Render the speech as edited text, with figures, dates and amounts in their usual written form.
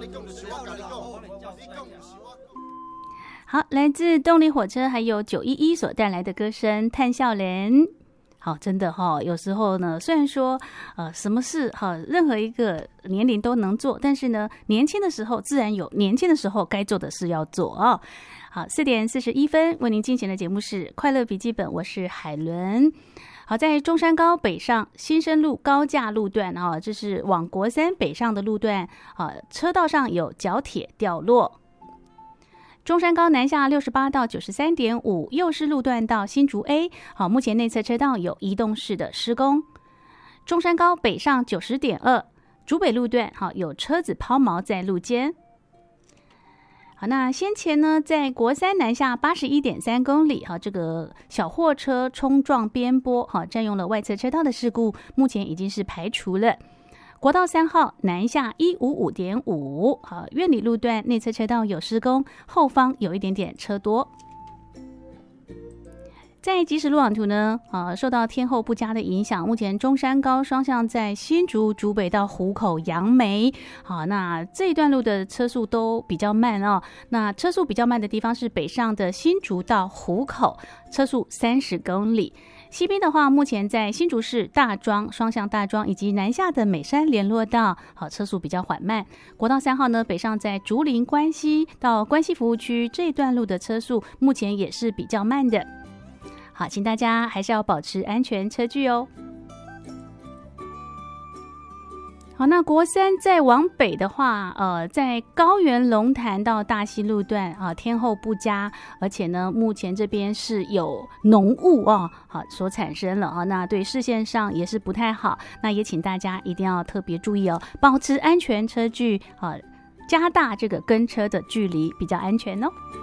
好，来自动力火车还有911所带来的歌声《叹笑脸》。好，真的有时候呢，虽然说什么事任何一个年龄都能做，但是呢，年轻的时候自然有年轻的时候该做的事要做啊。好，4点41分，为您进行的节目是快乐笔记本，我是海伦。好，在中山高北上新生路高架路段这是往国三北上的路段车道上有角铁掉落。中山高南下68到 93.5 右师路段到新竹 A， 目前内侧车道有移动式的施工。中山高北上 90.2 竹北路段有车子抛锚在路肩。好，那先前呢，在国三南下 81.3 公里这个小货车冲撞边坡占用了外侧车道的事故，目前已经是排除了。国道3号南下 155.5 苑里路段内侧车道有施工，后方有一点点车多。在即时路网图呢受到天候不佳的影响，目前中山高双向在新竹竹北到湖口杨梅那这一段路的车速都比较慢那车速比较慢的地方是北上的新竹到湖口，车速30公里。西边的话，目前在新竹市大庄双向大庄以及南下的美山联络道车速比较缓慢。国道3号呢，北上在竹林关西到关西服务区这一段路的车速目前也是比较慢的。好，请大家还是要保持安全车距哦。好，那国三再往北的话在高原龙潭到大溪路段天候不佳，而且呢目前这边是有浓雾所产生了那对视线上也是不太好，那也请大家一定要特别注意保持安全车距加大这个跟车的距离，比较安全哦。